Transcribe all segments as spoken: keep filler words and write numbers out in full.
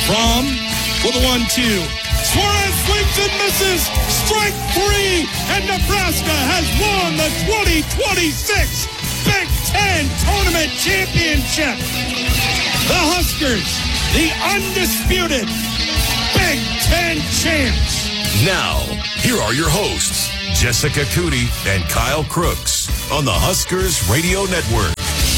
From with a one two. Suarez swings and misses. Strike three. And Nebraska has won the twenty twenty-six Big Ten Tournament Championship. The Huskers, the undisputed Big Ten champs. Now, here are your hosts, Jessica Cootie and Kyle Crooks on the Huskers Radio Network.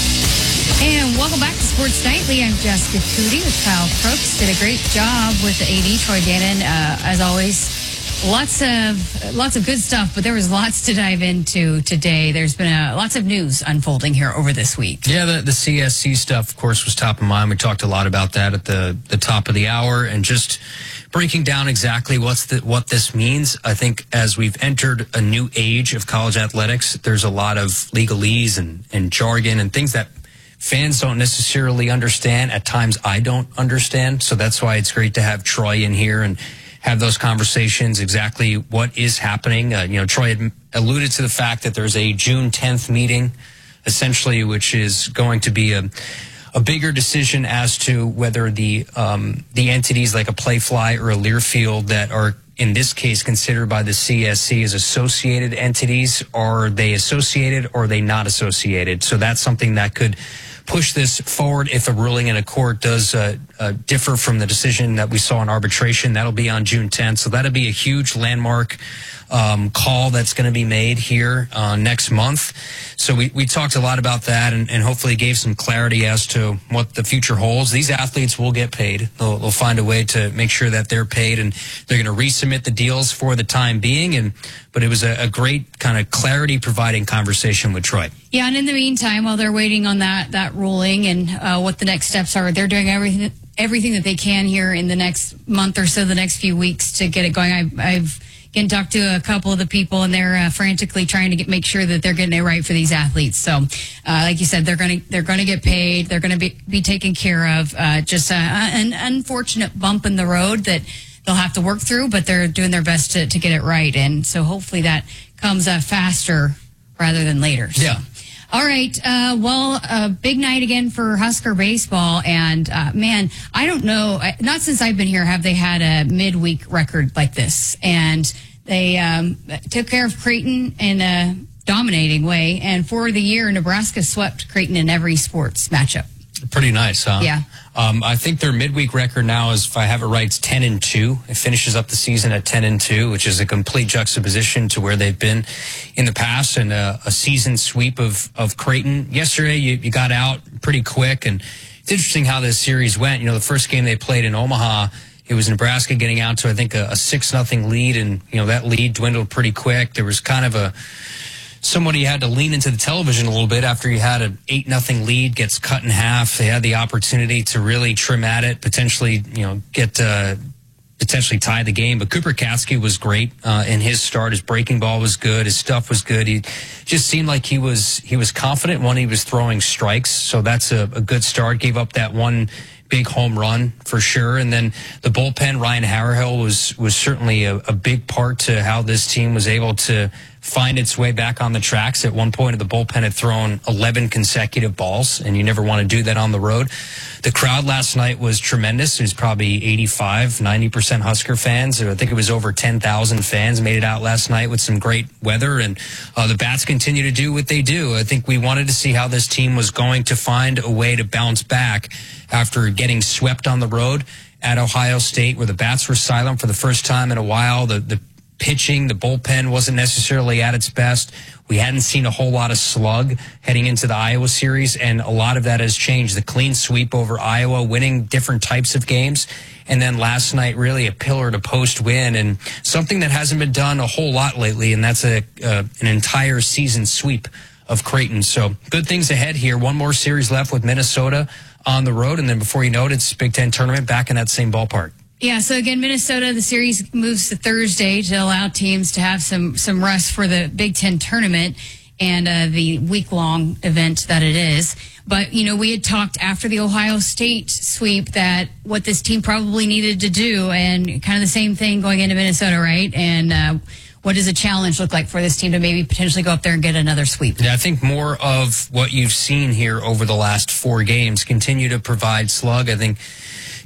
And welcome back to Sports Nightly. I'm Jessica Cootie with Kyle Crooks. Did a great job with the A D, Troy Gannon. Uh, as always, lots of lots of good stuff, but there was lots to dive into today. There's been a, lots of news unfolding here over this week. Yeah, the, the C S C stuff, of course, was top of mind. We talked a lot about that at the, the top of the hour, and just breaking down exactly what's the, what this means. I think as we've entered a new age of college athletics, there's a lot of legalese and, and jargon and things that fans don't necessarily understand. At times, I don't understand. So that's why it's great to have Troy in here and have those conversations, exactly what is happening. Uh, you know, Troy had alluded to the fact that there's a June tenth meeting, essentially, which is going to be a, a bigger decision as to whether the um, the entities like a Playfly or a Learfield that are, in this case, considered by the C S C as associated entities, are they associated or are they not associated? So that's something that could push this forward if a ruling in a court does uh, uh, differ from the decision that we saw in arbitration. That'll be on June tenth. So that'll be a huge landmark um, call that's going to be made here uh, next month. So we, we talked a lot about that and, and hopefully gave some clarity as to what the future holds. These athletes will get paid. They'll, they'll find a way to make sure that they're paid, and they're going to resubmit the deals for the time being. And but it was a, a great kind of clarity-providing conversation with Troy. Yeah, and in the meantime, while they're waiting on that that ruling and uh, what the next steps are, they're doing everything everything that they can here in the next month or so, the next few weeks, to get it going. I, I've again talked to a couple of the people, and they're uh, frantically trying to get, make sure that they're getting it right for these athletes. So, uh, like you said, they're going to they're going to get paid. They're going to be be taken care of. Uh, just uh, an unfortunate bump in the road that they'll have to work through, but they're doing their best to, to get it right. And so hopefully that comes uh, faster rather than later. So. Yeah. All right. Uh, well, a big night again for Husker baseball. And, uh, man, I don't know. Not since I've been here have they had a midweek record like this. And they um, took care of Creighton in a dominating way. And for the year, Nebraska swept Creighton in every sports matchup. Pretty nice, huh? Yeah. Um, I think their midweek record now is, if I have it right, it's ten and two. It finishes up the season at ten and two, which is a complete juxtaposition to where they've been in the past, and a, a season sweep of, of Creighton. Yesterday, you, you got out pretty quick, and it's interesting how this series went. You know, the first game they played in Omaha, it was Nebraska getting out to, I think, a, a six nothing lead, and, you know, that lead dwindled pretty quick. There was kind of a somebody had to lean into the television a little bit after you had an eight nothing lead, gets cut in half. They had the opportunity to really trim at it, potentially, you know, get uh, potentially tie the game. But Cooper Katsky was great uh, in his start. His breaking ball was good. His stuff was good. He just seemed like he was he was confident when he was throwing strikes. So that's a, a good start. Gave up that one big home run for sure. And then the bullpen, Ryan Harrihill, was was certainly a, a big part to how this team was able to find its way back on the tracks. At one point, the bullpen had thrown eleven consecutive balls, and you never want to do that on the road. The crowd last night was tremendous. It was probably eighty-five, ninety percent Husker fans. I think it was over ten thousand fans made it out last night with some great weather, and uh, the Bats continue to do what they do. I think we wanted to see how this team was going to find a way to bounce back after getting swept on the road at Ohio State, where the Bats were silent for the first time in a while. The, the pitching, the bullpen wasn't necessarily at its best. We hadn't seen a whole lot of slug heading into the Iowa series, and a lot of that has changed. The clean sweep over Iowa, winning different types of games, and then last night really a pillar-to-post win, and something that hasn't been done a whole lot lately, and that's a uh, an entire season sweep of Creighton. So good things ahead here. One more series left with Minnesota on the road, and then before you know it, it's Big Ten tournament back in that same ballpark. Yeah, so again, Minnesota, the series moves to Thursday to allow teams to have some some rest for the Big Ten tournament and uh, the week-long event that it is. But, you know, we had talked after the Ohio State sweep that what this team probably needed to do, and kind of the same thing going into Minnesota, right? And uh, what does a challenge look like for this team to maybe potentially go up there and get another sweep? Yeah, I think more of what you've seen here over the last four games continue to provide slug. I think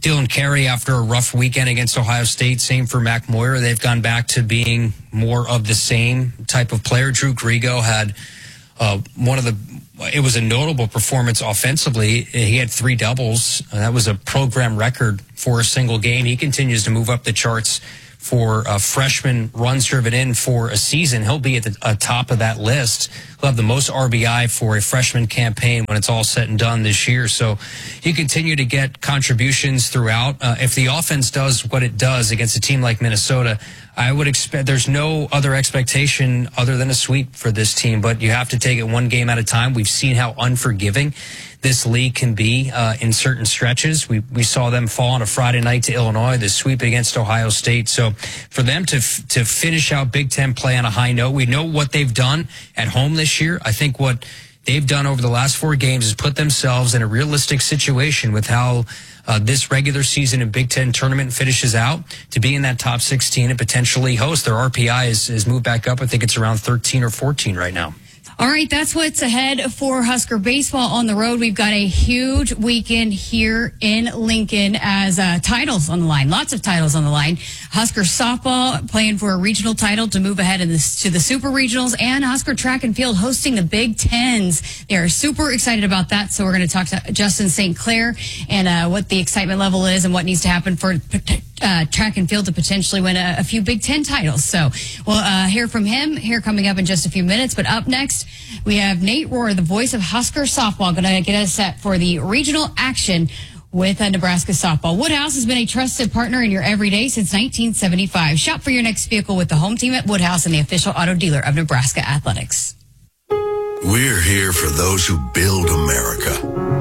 Dylan Carey after a rough weekend against Ohio State. Same for Mac Moyer. They've gone back to being more of the same type of player. Drew Grigo had uh, one of the, it was a notable performance offensively. He had three doubles. Uh, that was a program record for a single game. He continues to move up the charts for a freshman runs driven in for a season. He'll be at the uh, top of that list. He'll have the most R B I for a freshman campaign when it's all said and done this year. So you continue to get contributions throughout. Uh, if the offense does what it does against a team like Minnesota, I would expect there's no other expectation other than a sweep for this team, but you have to take it one game at a time. We've seen how unforgiving this league can be uh, in certain stretches. We we saw them fall on a Friday night to Illinois, the sweep against Ohio State. So for them to f- to finish out Big Ten play on a high note, we know what they've done at home this year. I think what they've done over the last four games is put themselves in a realistic situation with how uh, this regular season and Big Ten tournament finishes out to be in that top sixteen and potentially host. Their R P I is, is moved back up. I think it's around thirteen or fourteen right now. All right, that's what's ahead for Husker baseball on the road. We've got a huge weekend here in Lincoln as uh, titles on the line, lots of titles on the line. Husker softball playing for a regional title to move ahead in this, to the super regionals, and Husker track and field hosting the Big Tens. They are super excited about that, so we're going to talk to Justin Saint Clair and uh, what the excitement level is and what needs to happen for uh, track and field to potentially win a, a few Big Ten titles. So we'll uh, hear from him here coming up in just a few minutes, but up next, we have Nate Rohr, the voice of Husker softball, going to get us set for the regional action with uh, Nebraska softball. Woodhouse has been a trusted partner in your everyday since nineteen seventy-five. Shop for your next vehicle with the home team at Woodhouse and the official auto dealer of Nebraska Athletics. We're here for those who build America.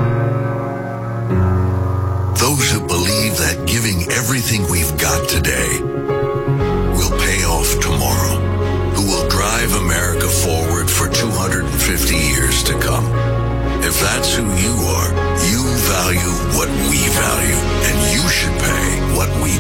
Those who believe that giving everything we've got today will pay off tomorrow. Who will drive America forward for two hundred fifty years to come. If that's who you are, you value what we value, and you should pay what we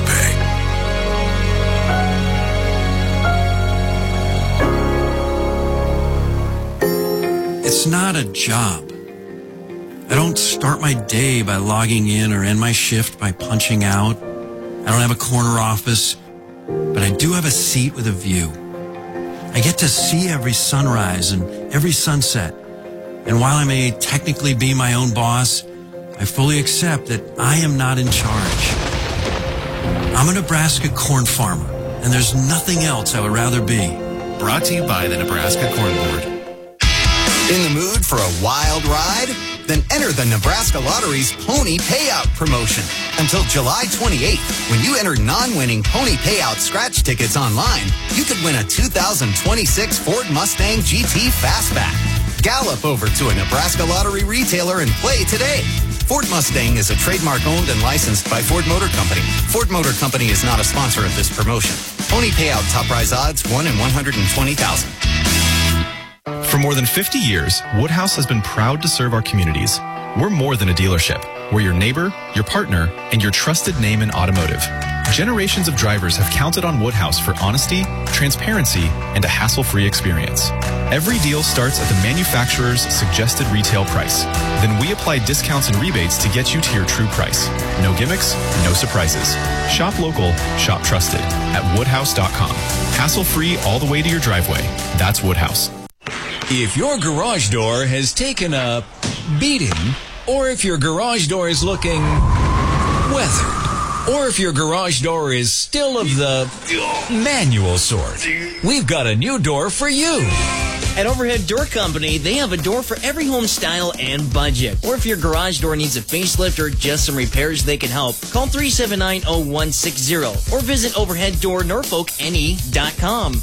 pay. It's not a job. I don't start my day by logging in or end my shift by punching out. I don't have a corner office, but I do have a seat with a view. I get to see every sunrise and every sunset. And while I may technically be my own boss, I fully accept that I am not in charge. I'm a Nebraska corn farmer, and there's nothing else I would rather be. Brought to you by the Nebraska Corn Board. In the mood for a wild ride? Then enter the Nebraska Lottery's Pony Payout promotion. Until July twenty-eighth, when you enter non-winning Pony Payout scratch tickets online, you could win a two thousand twenty-six Ford Mustang G T Fastback. Gallop over to a Nebraska Lottery retailer and play today. Ford Mustang is a trademark owned and licensed by Ford Motor Company. Ford Motor Company is not a sponsor of this promotion. Pony Payout top prize odds one in one hundred twenty thousand. For more than fifty years, Woodhouse has been proud to serve our communities. We're more than a dealership. We're your neighbor, your partner, and your trusted name in automotive. Generations of drivers have counted on Woodhouse for honesty, transparency, and a hassle-free experience. Every deal starts at the manufacturer's suggested retail price. Then we apply discounts and rebates to get you to your true price. No gimmicks, no surprises. Shop local, shop trusted at woodhouse dot com. Hassle-free all the way to your driveway. That's Woodhouse. If your garage door has taken a beating, or if your garage door is looking weathered, or if your garage door is still of the manual sort, we've got a new door for you. At Overhead Door Company, they have a door for every home style and budget. Or if your garage door needs a facelift or just some repairs, they can help. Call three seven nine, zero one six zero or visit overhead door norfolk n e dot com.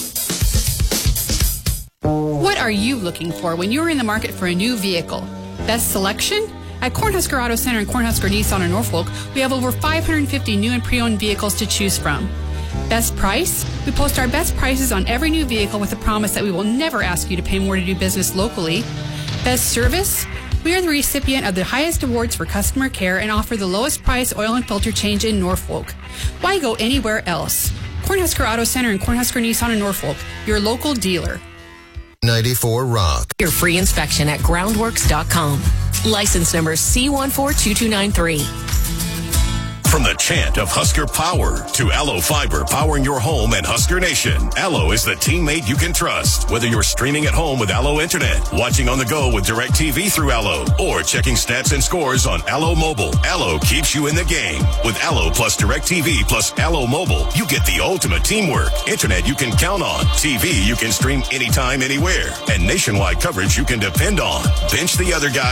What are you looking for when you're in the market for a new vehicle? Best selection? At Cornhusker Auto Center and Cornhusker Nissan in Norfolk, we have over five hundred fifty new and pre-owned vehicles to choose from. Best price? We post our best prices on every new vehicle with a promise that we will never ask you to pay more to do business locally. Best service? We are the recipient of the highest awards for customer care and offer the lowest price oil and filter change in Norfolk. Why go anywhere else? Cornhusker Auto Center and Cornhusker Nissan in Norfolk, your local dealer. ninety-four Rock. Your free inspection at groundworks dot com. License number C one four two two nine three. From the chant of Husker Power to Allo Fiber powering your home and Husker Nation, Allo is the teammate you can trust. Whether you're streaming at home with Allo Internet, watching on the go with DirecTV through Allo, or checking stats and scores on Allo Mobile, Allo keeps you in the game. With Allo plus DirecTV plus Allo Mobile, you get the ultimate teamwork. Internet you can count on, T V you can stream anytime, anywhere, and nationwide coverage you can depend on. Bench the other guy